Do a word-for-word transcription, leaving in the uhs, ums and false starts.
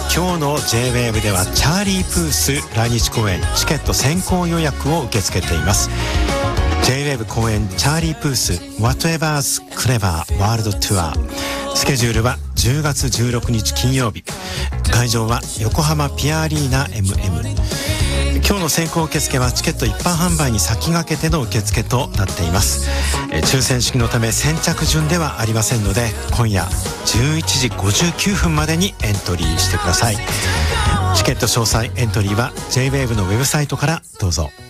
今日の ジェイウェーブ ではチャーリー・プース来日公演チケット先行予約を受け付けています。 ジェイウェーブ 公演チャーリー・プース Whatever's Clever World Tour、 スケジュールはじゅうがつじゅうろくにち金曜日、会場は横浜ピアアリーナ エムエム。 今日の先行受付はチケット一般販売に先駆けての受付となっています。抽選式のため先着順ではありませんので、今夜じゅういちじごじゅうきゅうふんまでにエントリーしてください。チケット詳細エントリーは ジェイウェーブ のウェブサイトからどうぞ。